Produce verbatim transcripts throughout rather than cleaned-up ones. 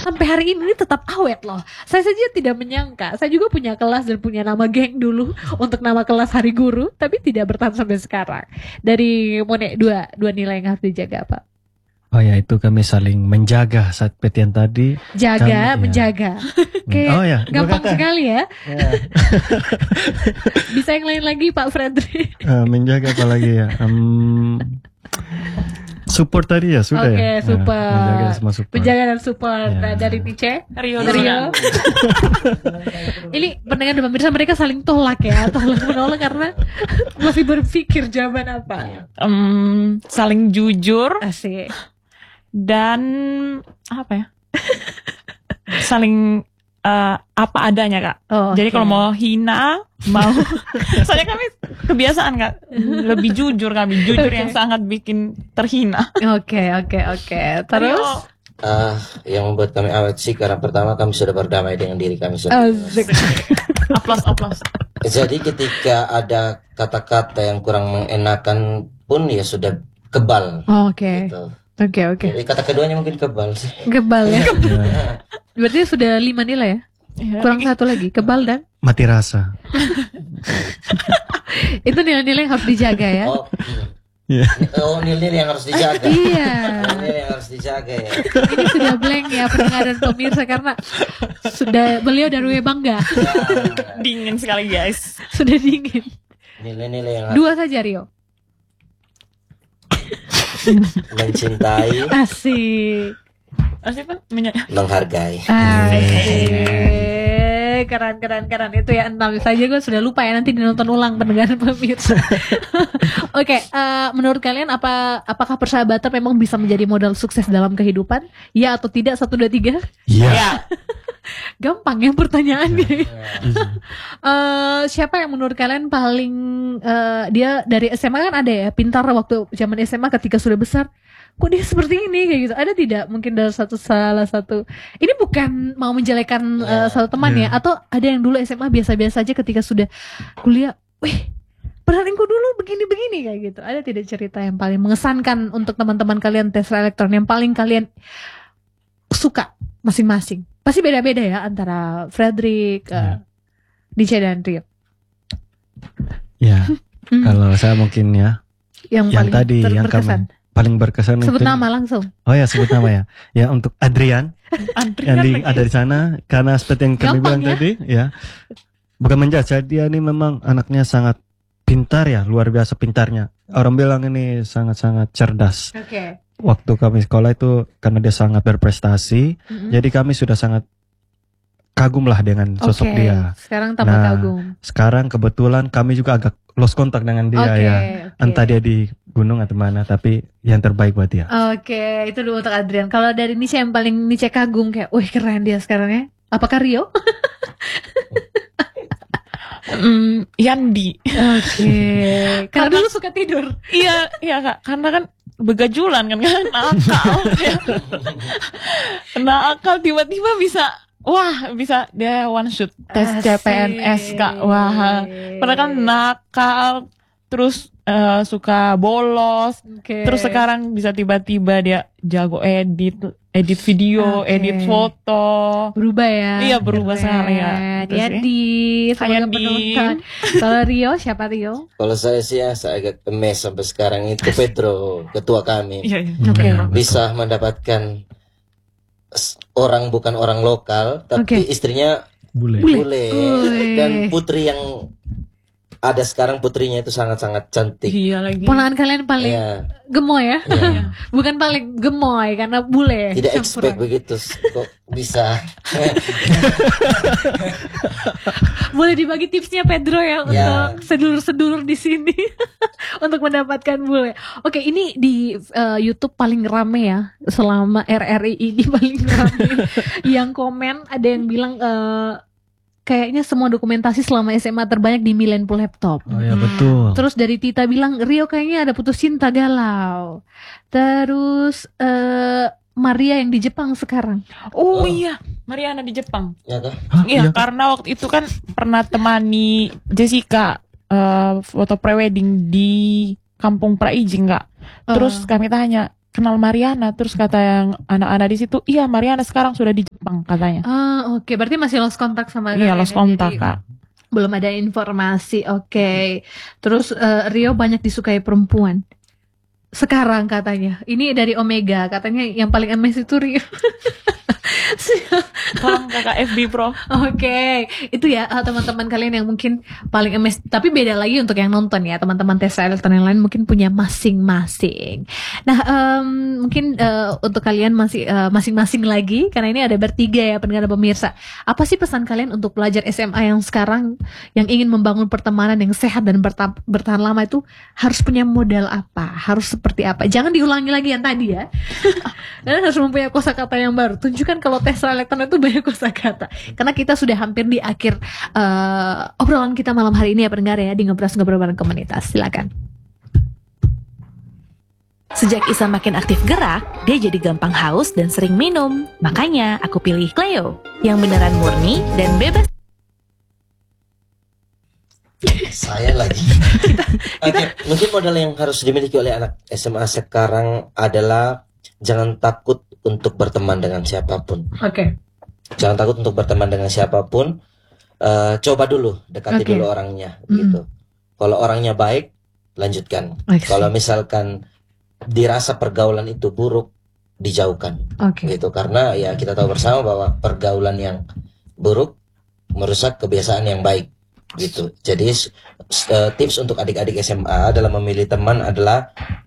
sampai hari ini tetap awet loh. Saya saja tidak menyangka. Saya juga punya kelas dan punya nama geng dulu untuk nama kelas Hari Guru, tapi tidak bertahan sampai sekarang. Dari Mone, dua dua nilai yang harus dijaga apa? Oh ya, itu kami saling menjaga saat petian tadi. Jaga, kami, menjaga. Ya. Kayak oh ya, gampang kata. sekali ya. Ya. Bisa yang lain lagi Pak Fredri? Uh, menjaga apa lagi ya? Um, support tadi ya sudah okay, ya. Oke, support. Uh, menjaga semua support. Menjaga dan support Ya. nah, dari Nice, Rio, Rio. Ini pendengar dan pemirsa mereka saling tolak ya, tolak menolak karena masih berpikir jawaban apa. Um, saling jujur. Asik. Dan apa ya? Saling uh, apa adanya Kak. Oh, Jadi okay. kalau mau hina, mau soalnya kami kebiasaan Kak lebih jujur kami, jujur okay. yang sangat bikin terhina. Oke, oke, oke. Terus uh, yang membuat kami awet sih karena pertama kami sudah berdamai dengan diri kami sendiri. Aplos, aplos. Jadi ketika ada kata-kata yang kurang mengenakan pun ya sudah kebal. Oh, oke. Okay. Gitu. Oke, okay, oke. Okay. Kata keduanya mungkin kebal sih. Kebal ya. Berarti sudah lima nilai ya? Kurang satu lagi, kebal dan mati rasa. Itu nilai-nilai yang harus dijaga ya. Oh, yeah. oh nilai-nilai yang harus dijaga. Iya. Nilai yang harus dijaga ya. Ini sudah blank ya pendengar dan pemirsa karena sudah beliau dari bangga. Dingin sekali guys. Sudah dingin. Nilai-nilai yang harus dua saja Rio. mencintai, asik, asik Pak, Menya- menghargai. Asik, keren keren keren itu ya enam saja gue sudah lupa ya nanti dinonton ulang pendengar pemirsa. Oke, okay, uh, menurut kalian apa apakah persahabatan memang bisa menjadi modal sukses dalam kehidupan? Ya atau tidak? Satu dua tiga. Iya. Ya. Gampang ya pertanyaannya. uh, siapa yang menurut kalian paling uh, dia dari S M A kan ada ya pintar waktu zaman S M A ketika sudah besar kok dia seperti ini kayak gitu, ada tidak mungkin dari satu salah satu ini bukan mau menjelekan uh, satu teman yeah. ya atau ada yang dulu S M A biasa-biasa aja ketika sudah kuliah wih padahal aku dulu begini-begini kayak gitu, ada tidak cerita yang paling mengesankan untuk teman-teman kalian tes elektron yang paling kalian suka masing-masing? Pasti beda-beda ya antara Fredrik, uh, Nice dan Rio. Ya, hmm. kalau saya mungkin ya yang, yang paling tadi ter- yang berkesan. kami paling berkesan Sebut itu, nama langsung. Oh ya sebut nama ya. Ya untuk Adrian, Adrian yang di, lagi. ada di sana karena seperti yang kami Gampang bilang ya? tadi ya. Bukan menjudge, dia ini memang anaknya sangat pintar ya, luar biasa pintarnya. Orang bilang ini sangat-sangat cerdas. Oke. Okay. Waktu kami sekolah itu karena dia sangat berprestasi, Mm-hmm. jadi kami sudah sangat kagum lah dengan sosok okay. dia. Sekarang tambah nah, kagum. Sekarang kebetulan kami juga agak lost kontak dengan dia okay, ya. Okay. Entah dia di gunung atau mana, tapi yang terbaik buat dia. Oke, okay, itu dulu untuk Adrian. Kalau dari Nice yang paling Nice kagum kayak, wih keren dia sekarang ya. Apakah Rio? Mm, Yandi. Oke. Okay. Karena dulu suka tidur. Iya, iya Kak. Karena kan begajulan kan kan nakal. Nakal tiba-tiba bisa wah, bisa dia one shoot tes C P N S Kak. Wah. Padahal kan nakal terus uh, suka bolos. Okay. Terus sekarang bisa tiba-tiba dia jago edit, edit video, okay. edit foto. Berubah ya. Iya, berubah sekali ya. Jadi, semoga penonton. Kalau Rio, siapa Rio? Kalau saya sih ya, saya agak emes sampai sekarang itu Pedro, ketua kami. Iya, iya. Oke. Okay. Bisa mendapatkan orang bukan orang lokal, tapi okay. istrinya bule. bule. Dan putri yang ada sekarang putrinya itu sangat-sangat cantik. Iya lagi. Ponakan kalian paling yeah. gemoy ya? Yeah. Bukan paling gemoy karena bule. Tidak expect begitu kok bisa. Boleh dibagi tipsnya Pedro ya, yeah. untuk sedulur-sedulur di sini untuk mendapatkan bule. Oke, ini di uh, YouTube paling rame ya selama R R I ini paling rame. Yang komen ada yang bilang uh, kayaknya semua dokumentasi selama S M A terbanyak di Milenpool Laptop. Oh ya betul. Terus dari Tita bilang Rio kayaknya ada putus cinta galau. Terus uh, Maria yang di Jepang sekarang. Oh, oh. iya, Mariana di Jepang. Ya kan? Iya, karena waktu itu kan pernah temani Jessica uh, foto prewedding di Kampung Praijing Kak. Terus uh. kami tanya kenal Mariana, terus kata yang anak-anak di situ, iya Mariana sekarang sudah di gampang katanya. Ah, oke, berarti masih lost kontak sama Iya, kalian lost ya, kontak, jadi Kak. belum ada informasi. Oke. Terus eh, Rio banyak disukai perempuan. Sekarang katanya. Ini dari Omega, katanya yang paling emes itu Rio. Tolong Kakak F B Pro. Oke, itu ya uh, teman-teman kalian yang mungkin paling emes. Tapi beda lagi untuk yang nonton ya, teman-teman Tesla Elektron yang lain mungkin punya masing-masing. Nah, em, mungkin uh, untuk kalian masih uh, masing-masing lagi, karena ini ada bertiga ya pendengar dan pemirsa. Apa sih pesan kalian untuk pelajar S M A yang sekarang yang ingin membangun pertemanan yang sehat dan berta- bertahan lama itu harus punya modal apa? Harus seperti apa? Jangan diulangi lagi yang tadi ya. Dan harus mempunyai kosakata yang baru. Tunjukkan kalau Tesla Elektron itu banyak kosakata. Karena kita sudah hampir di akhir uh, obrolan kita malam hari ini ya pendengar ya di Ngebras Ngobrol Bareng Komunitas. Silakan. Sejak Isa makin aktif gerak, dia jadi gampang haus dan sering minum. Makanya aku pilih Cleo, yang beneran murni dan bebas. Saya lagi. Oke, mungkin modal yang harus dimiliki oleh anak S M A sekarang adalah jangan takut untuk berteman dengan siapapun. Oke. Jangan takut untuk berteman dengan siapapun. Eh, coba dulu, dekati Oke. dulu orangnya, Mm-mm. gitu. Kalau orangnya baik, lanjutkan. I see. Kalau misalkan dirasa pergaulan itu buruk, dijauhkan, Oke. gitu. Karena ya kita tahu bersama bahwa pergaulan yang buruk merusak kebiasaan yang baik, gitu. Jadi s- s- eh, tips untuk adik-adik S M A dalam memilih teman adalah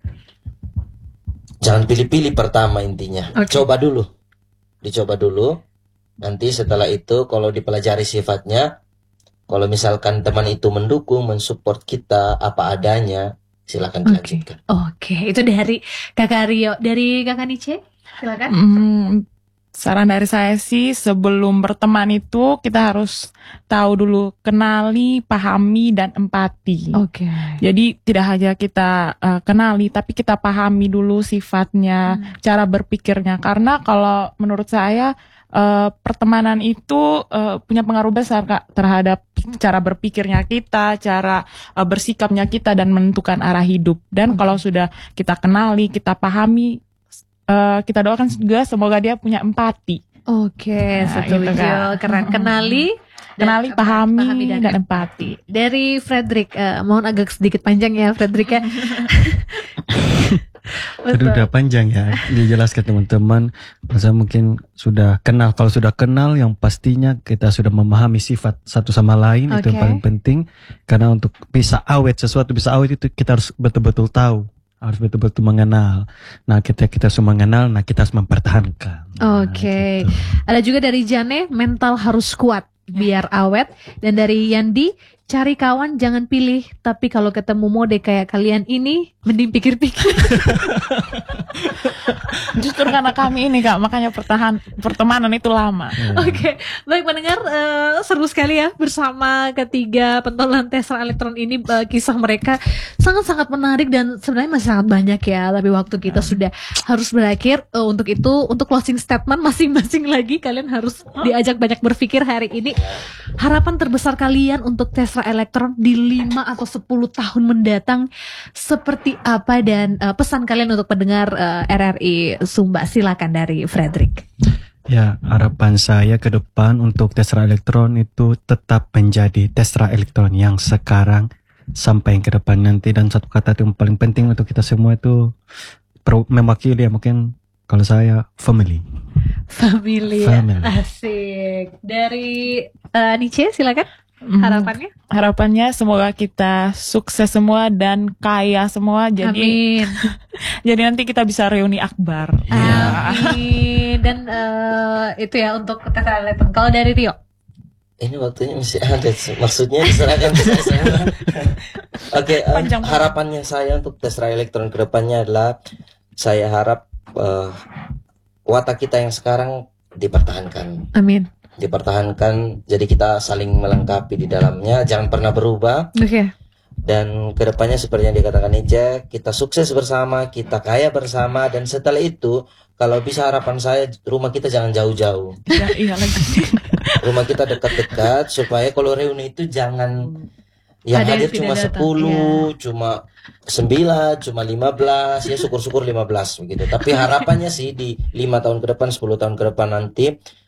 jangan pilih-pilih pertama intinya. Oke. Coba dulu. Dicoba dulu. Nanti setelah itu kalau dipelajari sifatnya, kalau misalkan teman itu mendukung, mensupport kita apa adanya, silakan Oke. dilanjutkan. Oke, itu dari Kakak Rio. Dari Kakak Nice, silakan. Hmm, saran dari saya sih sebelum berteman itu kita harus tahu dulu, kenali, pahami, dan empati. Oke. Jadi tidak hanya kita uh, kenali, tapi kita pahami dulu sifatnya, Hmm. cara berpikirnya. Karena kalau menurut saya uh, pertemanan itu uh, punya pengaruh besar Kak terhadap cara berpikirnya kita, cara uh, bersikapnya kita, dan menentukan arah hidup. Dan Oke. kalau sudah kita kenali, kita pahami, uh, kita doakan juga semoga dia punya empati. Oke, Nah, setuju. gitu, Kak. Keren. Mm-mm. Kenali, Kenali, dan- pahami, dan empati. Dari Frederick, eh, mohon agak sedikit panjang ya Frederick ya. Aduh, udah panjang ya dijelaskan teman-teman. Masa mungkin sudah kenal. Kalau sudah kenal, yang pastinya kita sudah memahami sifat satu sama lain. Itu yang Oke. paling penting. Karena untuk bisa awet, sesuatu bisa awet itu kita harus betul-betul tahu, harus betul-betul mengenal. Nah, kita kita semua mengenal, nah kita harus mempertahankan. Nah, Oke. gitu. Ada juga dari Jane, mental harus kuat biar awet. Dan dari Yandi, cari kawan jangan pilih, tapi kalau ketemu mode kayak kalian ini, mending pikir-pikir. Justru karena kami ini Kak, makanya pertahan pertemanan itu lama. Iya. Oke, baik pendengar, eh, seru sekali ya bersama ketiga pentolan Tesla Elektron ini. Eh, kisah mereka sangat-sangat menarik dan sebenarnya masih sangat banyak ya, tapi waktu kita sudah harus berakhir. Eh, untuk itu, untuk closing statement masing-masing lagi, kalian harus diajak banyak berpikir hari ini. Harapan terbesar kalian untuk Tesla Elektron di lima atau sepuluh tahun mendatang seperti apa, dan eh, pesan kalian untuk pendengar eh, R R I Sumba. Silakan dari Frederick. Ya, harapan saya ke depan untuk Tesla Elektron itu tetap menjadi Tesla Elektron yang sekarang sampai yang ke depan nanti. Dan satu kata yang paling penting untuk kita semua itu per- mewakili ya, mungkin kalau saya family. Family, Family. asik. Dari eh, Nice, silakan Hmm, harapannya. harapannya semoga kita sukses semua dan kaya semua. Jadi Amin. jadi nanti kita bisa reuni akbar. Ah. Amin. Dan eh, itu ya untuk Tesla Elektron. Kalau dari Rio, Ini waktunya masih ada, maksudnya diserahkan ke saya semua. Oke, em, Panjang. harapannya saya untuk Tesla Elektron ke depannya adalah saya harap eh, watak kita yang sekarang dipertahankan, amin. dipertahankan. Jadi kita saling melengkapi di dalamnya, jangan pernah berubah. Oke. Dan kedepannya seperti yang dikatakan Ica, kita sukses bersama, kita kaya bersama, dan setelah itu kalau bisa harapan saya rumah kita jangan jauh-jauh, Ya, iya lagi. rumah kita dekat-dekat supaya kalau reuni itu jangan yang Ada yang hadir tidak cuma datang, sepuluh, cuma sembilan, cuma lima belas, ya syukur-syukur lima belas begitu. Tapi harapannya sih di lima tahun ke depan, sepuluh tahun ke depan nanti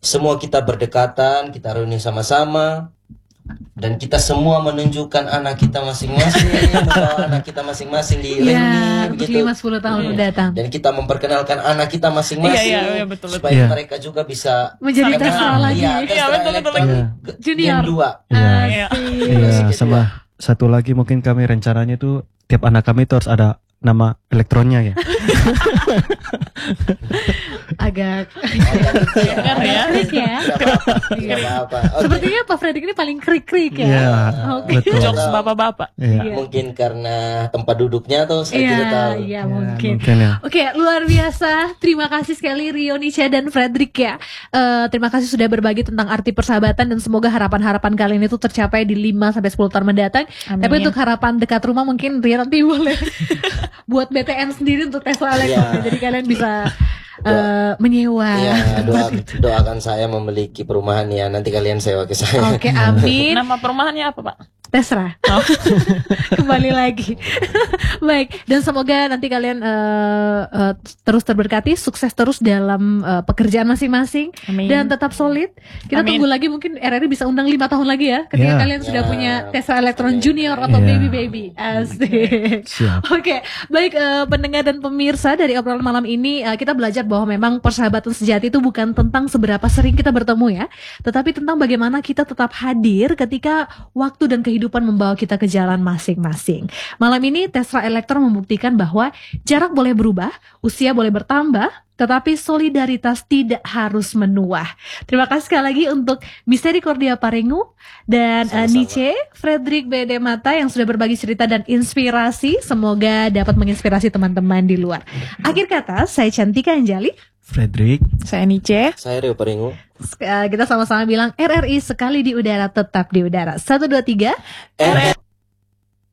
semua kita berdekatan, kita reuni sama-sama, dan kita semua menunjukkan anak kita masing-masing, membawa anak kita masing-masing di reuni, Ya, untuk begitu. lima sepuluh tahun Hmm. mendatang. Dan kita memperkenalkan anak kita masing-masing, Iya, iya, iya, betul, betul. supaya Iya. mereka juga bisa Menjadi kenal. Tesla lagi. Iya, Iya, Tesla betul, betul, Electron betul. Ge- Junior. Gen dua. Iya. Iya. Asik. Iya, Sedikit sama satu lagi mungkin kami rencananya itu tiap anak kami itu harus ada nama elektronnya ya. Agak Dengar ya. krik ya. Tidak apa-apa, tidak apa-apa. Oke. Sepertinya Pak Fredrik ini paling krik-krik ya. Iya, Oke. betul. Jokes bapak-bapak. Iya. Iya. Mungkin karena tempat duduknya tuh saya Iya, tidak tahu. iya Ya, mungkin. mungkin ya. Oke, luar biasa. Terima kasih sekali Rio, Nisha, dan Fredrik ya. Eh, terima kasih sudah berbagi tentang arti persahabatan dan semoga harapan-harapan kalian itu tercapai di lima sampai sepuluh tahun mendatang. Amin. Tapi untuk harapan dekat rumah mungkin Rio nanti boleh buat B T N sendiri untuk Tesla Electron. Iya. Jadi kalian bisa eh, menyewa. Iya, doa, doakan saya memiliki perumahan ya. Nanti kalian sewa ke saya. Oke, amin. Nama perumahannya apa, Pak? Terserah. Kembali lagi. Baik, dan semoga nanti kalian eh, eh, terus terberkati, sukses terus dalam eh, pekerjaan masing-masing, Amin. dan tetap solid. Kita Amin. tunggu lagi, mungkin R R I bisa undang lima tahun lagi ya, ketika Ya. kalian sudah Ya. punya Tesla Electron Amin. Junior atau Ya. Baby Baby. Asik. Siap. Oke, baik eh, pendengar dan pemirsa dari obrolan malam ini, eh, kita belajar bahwa memang persahabatan sejati itu bukan tentang seberapa sering kita bertemu ya, tetapi tentang bagaimana kita tetap hadir ketika waktu dan kehidupan membawa kita ke jalan masing-masing. Malam ini Tesla Electron membuktikan bahwa jarak boleh berubah, usia boleh bertambah, tetapi solidaritas tidak harus menua. Terima kasih sekali lagi untuk Misericordia Parengu dan uh, Sama-sama. Nice, Fredrik B D Mata yang sudah berbagi cerita dan inspirasi. Semoga dapat menginspirasi teman-teman di luar. Akhir kata, saya Cantika Anjali. Fredrik. Saya Nice. Saya Rio Paringu. Uh, kita sama-sama bilang R R I sekali di udara tetap di udara. Satu, dua, tiga. R R